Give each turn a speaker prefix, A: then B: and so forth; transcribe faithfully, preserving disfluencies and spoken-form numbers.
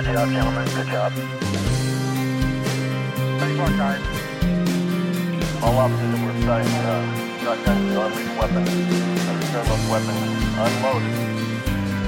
A: Good job, gentlemen. Good job.
B: Thanks a lot, guys.
A: All officers that were assigned, uh, shotguns, armored weapons, return those weapons unloaded.